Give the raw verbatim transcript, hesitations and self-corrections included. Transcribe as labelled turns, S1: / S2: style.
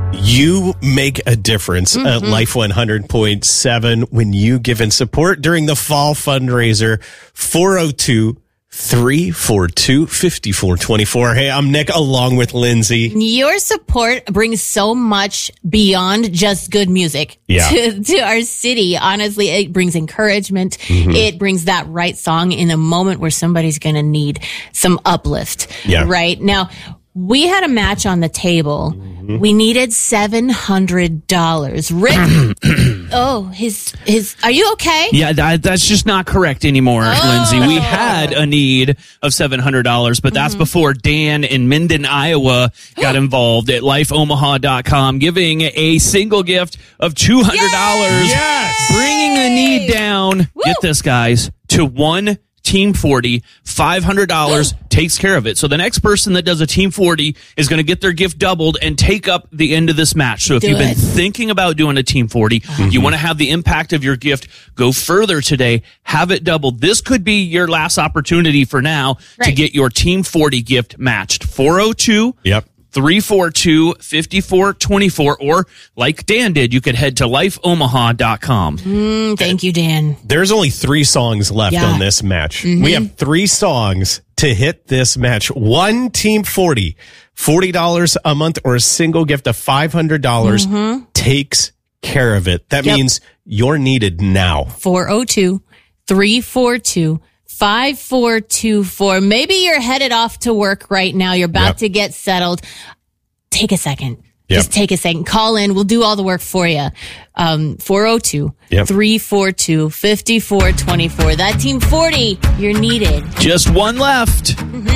S1: You make a difference mm-hmm. at Life one hundred point seven when you give in support during the fall fundraiser. Four oh two, three four two, five four two four. Hey, I'm Nick along with Lindsay.
S2: Your support brings so much beyond just good music
S1: yeah.
S2: to, to our city. Honestly, it brings encouragement. Mm-hmm. It brings that right song in a moment where somebody's going to need some uplift.
S1: Yeah.
S2: Right now, we had a match on the table. Mm-hmm. We needed seven hundred dollars. Rick, oh, his, his, are you okay?
S3: Yeah, that, that's just not correct anymore,
S2: oh.
S3: Lindsay. We had a need of seven hundred dollars, but that's mm-hmm. before Dan in Minden, Iowa got involved at life omaha dot com, giving a single gift of two hundred dollars.
S1: Yes!
S3: Bringing the need down, Woo! Get this, guys, to one Team forty, five hundred dollars takes care of it. So the next person that does a Team forty is going to get their gift doubled and take up the end of this match. So if
S2: Do
S3: you've
S2: it.
S3: been thinking about doing a Team forty, mm-hmm. you want to have the impact of your gift go further today, have it doubled. This could be your last opportunity for now right. to get your Team forty gift matched. four oh two
S1: Yep.
S3: three four two, five four two four, or like Dan did, you could head to life omaha dot com.
S2: Mm, thank you, Dan.
S1: There's only three songs left
S2: yeah.
S1: on this match.
S2: Mm-hmm.
S1: We have three songs to hit this match. One Team forty, forty dollars a month or a single gift of five hundred dollars mm-hmm. takes care of it. That yep. means you're needed now.
S2: four oh two, three four two, five four two four. Maybe you're headed off to work right now. You're about yep. to get settled. Take a second. Yep. Just take a second. Call in. We'll do all the work for you. Um, four oh two, three four two, five four two four. That Team forty, you're needed.
S3: Just one left.
S2: Mm-hmm.